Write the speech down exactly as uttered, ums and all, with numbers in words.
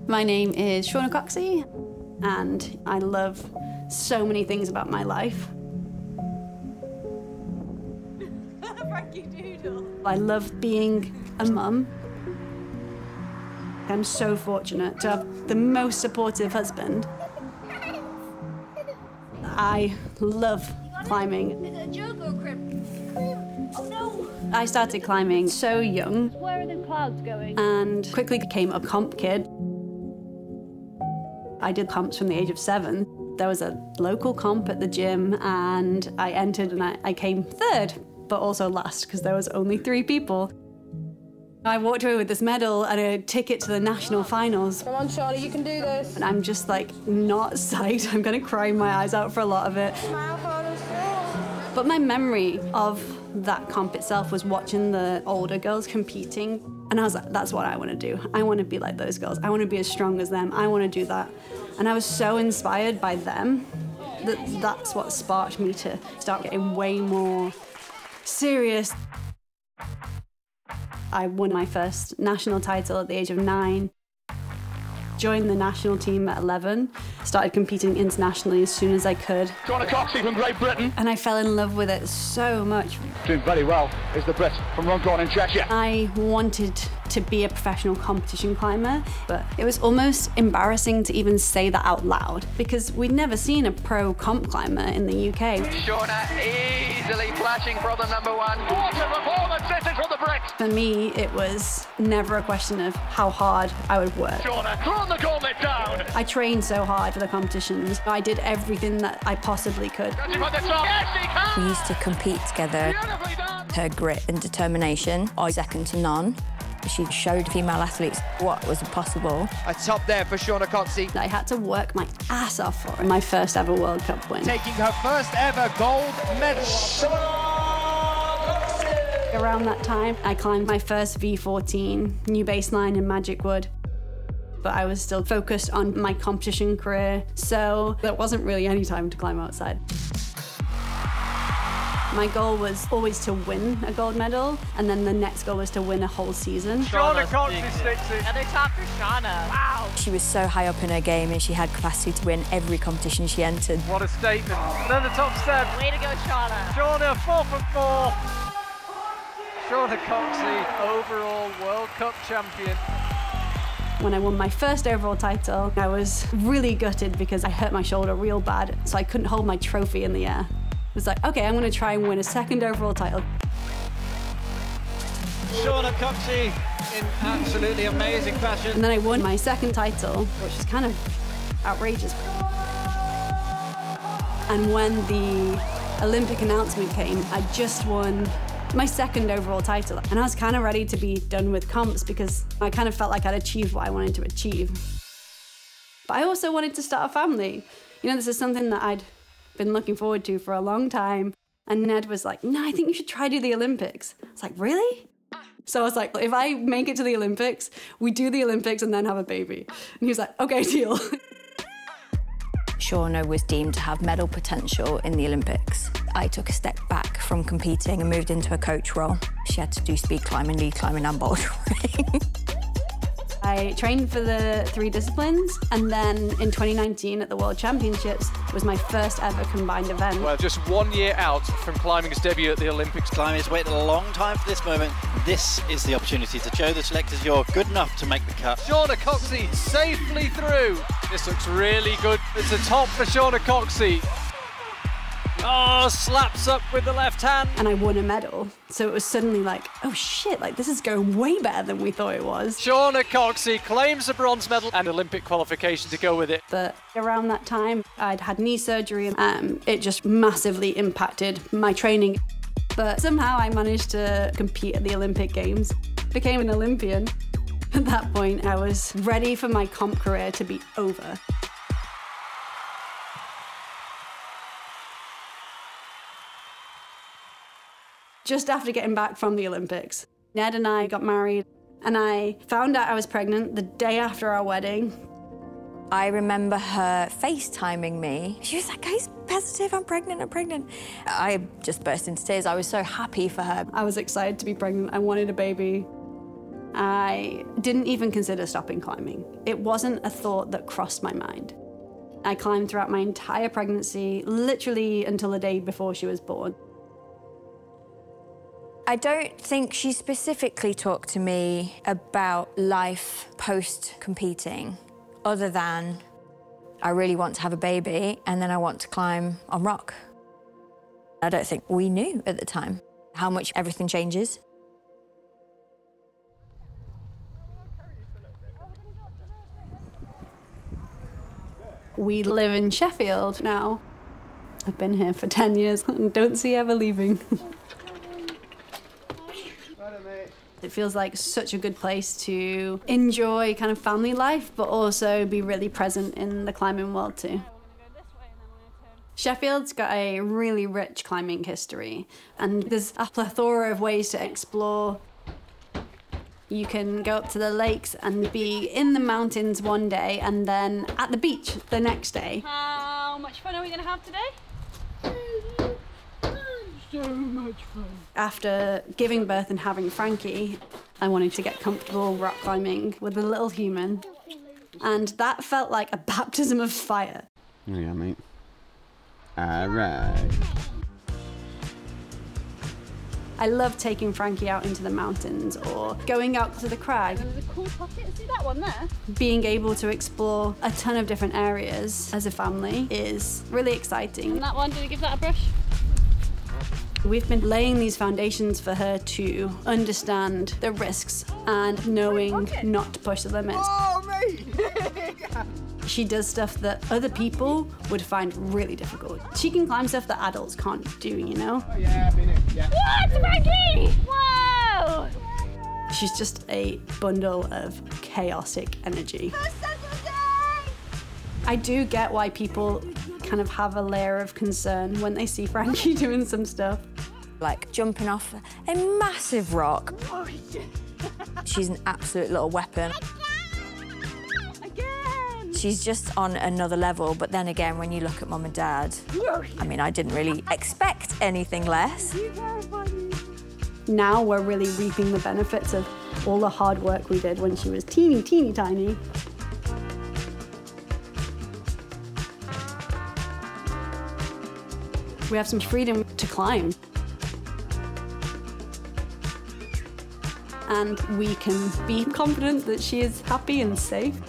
My name is Shauna Coxey, and I love so many things about my life. Frankie Doodle. I love being a mum. I'm so fortunate to have the most supportive husband. I love climbing. Is it a joke or a crib? Oh no! I started climbing so young. Where are the clouds going? And quickly became a comp kid. I did comps from the age of seven. There was a local comp at the gym and I entered and I, I came third, but also last because there was only three people. I walked away with this medal and a ticket to the national finals. Come on, Charlie, you can do this. And I'm just like not psyched. I'm gonna cry my eyes out for a lot of it. Smile for us. But my memory of that comp itself was watching the older girls competing. And I was like, that's what I want to do. I want to be like those girls. I want to be as strong as them. I want to do that. And I was so inspired by them that that's what sparked me to start getting way more serious. I won my first national title at the age of nine. Joined the national team at eleven, started competing internationally as soon as I could. Shauna Coxey from Great Britain. And I fell in love with it so much. Doing very well is the Brit from Runcorn in Cheshire. I wanted to be a professional competition climber, but it was almost embarrassing to even say that out loud because we'd never seen a pro comp climber in the U K. Shauna easily flashing problem number one. What a performance this is from the Brit. For me, it was never a question of how hard I would work. Shauna thrown the gauntlet down. I trained so hard for the competitions. I did everything that I possibly could. Does he put the top? Yes, he can. We used to compete together. Beautifully done. Her grit and determination are second to none. She showed female athletes what was possible. A top there for Shauna Coxey. I had to work my ass off for it. My first ever World Cup win. Taking her first ever gold medal. Around that time, I climbed my first V fourteen, new baseline in Magic Wood. But I was still focused on my competition career, so there wasn't really any time to climb outside. My goal was always to win a gold medal, and then the next goal was to win a whole season. Shauna Coxey sticks it. Another top for Shauna. Wow. She was so high up in her game and she had capacity to win every competition she entered. What a statement. Another top step. Way to go, Shauna. Shauna, four from four. Shauna Coxey, overall World Cup champion. When I won my first overall title, I was really gutted because I hurt my shoulder real bad, so I couldn't hold my trophy in the air. It was like, okay, I'm gonna try and win a second overall title. Shauna Coxey in absolutely amazing fashion. And then I won my second title, which was kind of outrageous. And when the Olympic announcement came, I just won my second overall title. And I was kind of ready to be done with comps because I kind of felt like I'd achieved what I wanted to achieve. But I also wanted to start a family. You know, this is something that I'd been looking forward to for a long time. And Ned was like, no, I think you should try do the Olympics. I was like, really? So I was like, if I make it to the Olympics, we do the Olympics and then have a baby. And he was like, okay, deal. Shauna was deemed to have medal potential in the Olympics. I took a step back from competing and moved into a coach role. She had to do speed climbing, lead climbing and bouldering. I trained for the three disciplines, and then in twenty nineteen at the World Championships was my first ever combined event. Well, just one year out from climbing his debut at the Olympics. Climbing has waited a long time for this moment. This is the opportunity to show the selectors you're good enough to make the cut. Shauna Coxey safely through. This looks really good. It's a top for Shauna Coxey. Oh, slaps up with the left hand. And I won a medal. So it was suddenly like, oh shit, like this is going way better than we thought it was. Shauna Coxey claims a bronze medal and Olympic qualification to go with it. But around that time, I'd had knee surgery and um, it just massively impacted my training. But somehow I managed to compete at the Olympic Games, became an Olympian. At that point, I was ready for my comp career to be over. Just after getting back from the Olympics, Ned and I got married, and I found out I was pregnant the day after our wedding. I remember her FaceTiming me. She was like, "Guys, positive, I'm pregnant, I'm pregnant." I just burst into tears. I was so happy for her. I was excited to be pregnant. I wanted a baby. I didn't even consider stopping climbing. It wasn't a thought that crossed my mind. I climbed throughout my entire pregnancy, literally until the day before she was born. I don't think she specifically talked to me about life post-competing, other than I really want to have a baby and then I want to climb on rock. I don't think we knew at the time how much everything changes. We live in Sheffield now. I've been here for ten years and don't see ever leaving. It feels like such a good place to enjoy kind of family life, but also be really present in the climbing world too. Sheffield's got a really rich climbing history, and there's a plethora of ways to explore. You can go up to the lakes and be in the mountains one day and then at the beach the next day. How much fun are we going to have today? So much fun. After giving birth and having Frankie, I wanted to get comfortable rock climbing with a little human. And that felt like a baptism of fire. Yeah, mate. All right. I love taking Frankie out into the mountains or going out to the crag. There's a cool pocket. See that one there? Being able to explore a ton of different areas as a family is really exciting. And that one, did you give that a brush? We've been laying these foundations for her to understand the risks and knowing not to push the limits. Oh, mate! She does stuff that other people would find really difficult. She can climb stuff that adults can't do, you know? Oh, yeah, I've been in. Yeah. What, Frankie? Wow! She's just a bundle of chaotic energy. I do get why people kind of have a layer of concern when they see Frankie doing some stuff. Like jumping off a massive rock. Oh, yeah. She's an absolute little weapon. Again! She's just on another level, but then again, when you look at Mum and Dad, I mean, I didn't really expect anything less. Now we're really reaping the benefits of all the hard work we did when she was teeny, teeny tiny. We have some freedom to climb. And we can be confident that she is happy and safe.